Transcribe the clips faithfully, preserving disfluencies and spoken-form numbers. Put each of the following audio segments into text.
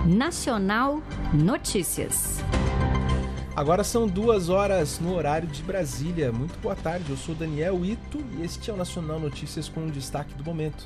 Nacional Notícias. Agora são duas horas no horário de Brasília. Muito boa tarde, eu sou Daniel Ito e este é o Nacional Notícias com o destaque do momento.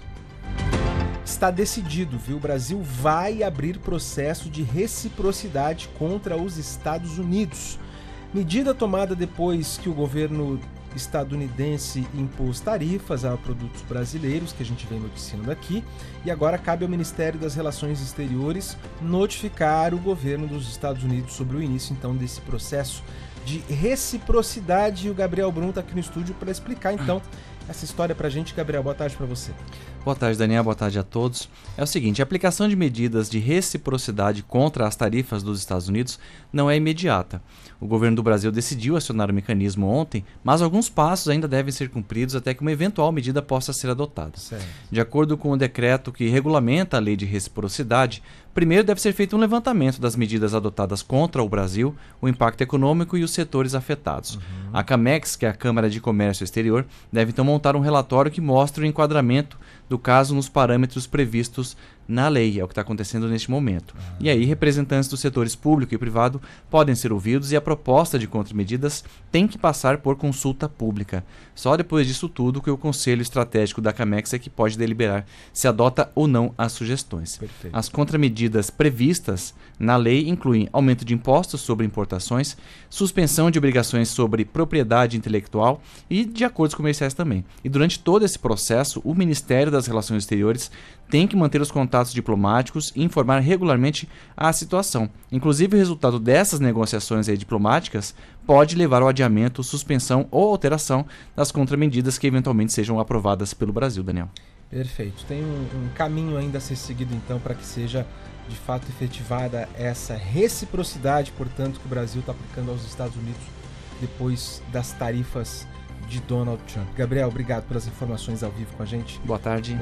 Está decidido, viu? O Brasil vai abrir processo de reciprocidade contra os Estados Unidos. Medida tomada depois que o governo estadunidense impôs tarifas a produtos brasileiros, que a gente vem noticiando aqui, e agora cabe ao Ministério das Relações Exteriores notificar o governo dos Estados Unidos sobre o início, então, desse processo de reciprocidade. E o Gabriel Brum está aqui no estúdio para explicar, então, essa história para a gente. Gabriel, boa tarde para você. Boa tarde, Daniel. Boa tarde a todos. É o seguinte, a aplicação de medidas de reciprocidade contra as tarifas dos Estados Unidos não é imediata. O governo do Brasil decidiu acionar o mecanismo ontem, mas alguns passos ainda devem ser cumpridos até que uma eventual medida possa ser adotada. Certo. De acordo com o decreto que regulamenta a lei de reciprocidade, primeiro deve ser feito um levantamento das medidas adotadas contra o Brasil, o impacto econômico e os setores afetados. Uhum. A CAMEX, que é a Câmara de Comércio Exterior, deve então montar um relatório que mostre o enquadramento do caso nos parâmetros previstos na lei, é o que está acontecendo neste momento. Uhum. E aí, representantes dos setores público e privado podem ser ouvidos e a proposta de contramedidas tem que passar por consulta pública. Só depois disso tudo que o Conselho Estratégico da CAMEX é que pode deliberar se adota ou não as sugestões. Perfeito. As contramedidas previstas na lei incluem aumento de impostos sobre importações, suspensão de obrigações sobre propriedade intelectual e de acordos comerciais também. E durante todo esse processo, o Ministério das Relações Exteriores tem que manter os contatos diplomáticos e informar regularmente a situação. Inclusive, o resultado dessas negociações aí diplomáticas pode levar ao adiamento, suspensão ou alteração das contramedidas que eventualmente sejam aprovadas pelo Brasil, Daniel. Perfeito. Tem um, um caminho ainda a ser seguido, então, para que seja de fato efetivada essa reciprocidade, portanto, que o Brasil está aplicando aos Estados Unidos depois das tarifas de Donald Trump. Gabriel, obrigado pelas informações ao vivo com a gente. Boa tarde.